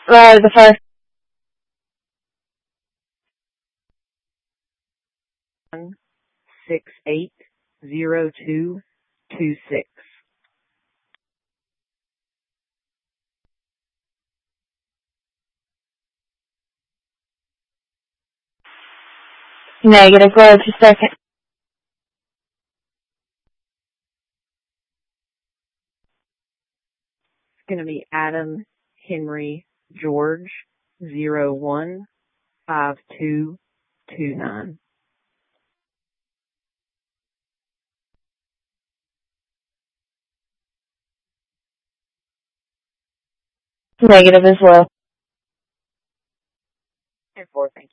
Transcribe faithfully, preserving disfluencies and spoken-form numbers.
Uh, the first. One six eight zero two two six. Negative. Go ahead for second. It's going to be Adam Henry George zero one five two two nine. Negative as well. And four, thank you.